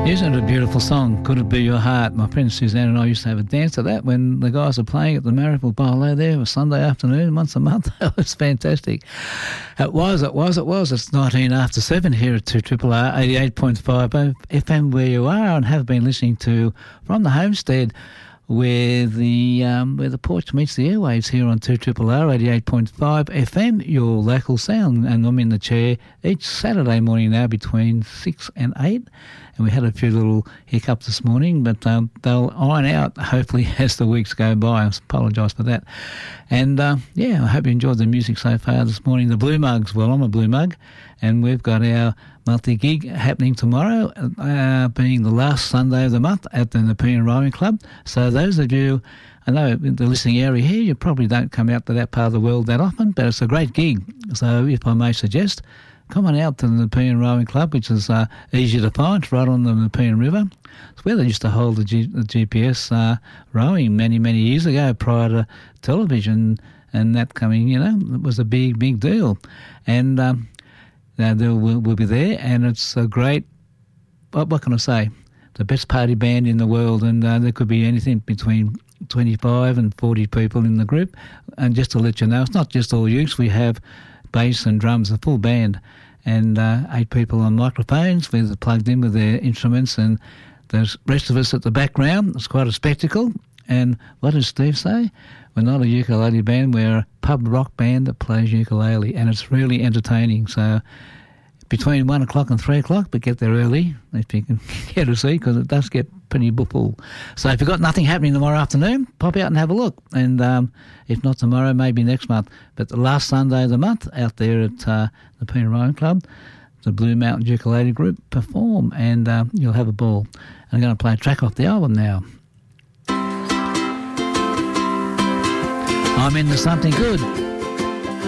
Isn't it a beautiful song? Could It Be Your Heart? My friend Suzanne and I used to have a dance to that when the guys were playing at the Marrickville Bolo there a Sunday afternoon once a month. That was fantastic. It was. It's 19 after 7 here at 2RRR 88.5 FM where you are and have been listening to From the Homestead where the porch meets the airwaves here on 2RRR 88.5 FM, your local sound. And I'm in the chair each Saturday morning now between 6 and 8. And we had a few little hiccups this morning, but they'll iron out, hopefully, as the weeks go by. I apologise for that. And, I hope you enjoyed the music so far this morning. The Blue Mugs, well, I'm a Blue Mug, and we've got our monthly gig happening tomorrow, being the last Sunday of the month at the Nepean Rowing Club. So those of you, I know in the listening area here, you probably don't come out to that part of the world that often, but it's a great gig. So if I may suggest, come on out to the Nepean Rowing Club, which is easy to find. It's right on the Nepean River. It's where they used to hold the GPS rowing many, many years ago prior to television and that coming, it was a big, big deal. And we'll be there, and it's a great, what can I say, the best party band in the world, and there could be anything between 25 and 40 people in the group. And just to let you know, it's not just all youths. We have bass and drums, a full band, and 8 people on microphones. We're plugged in with their instruments, and the rest of us at the background. It's quite a spectacle. And what does Steve say? We're not a ukulele band, we're a pub rock band that plays ukulele, and it's really entertaining. So between 1 o'clock and 3 o'clock, but get there early if you can get a seat, because it does get pretty full. So if you've got nothing happening tomorrow afternoon, pop out and have a look. And if not tomorrow, maybe next month. But the last Sunday of the month out there at the Nepean Rowing Club, the Blue Mountain Ukulele Group perform, and you'll have a ball. And I'm going to play a track off the album now. I'm into something good.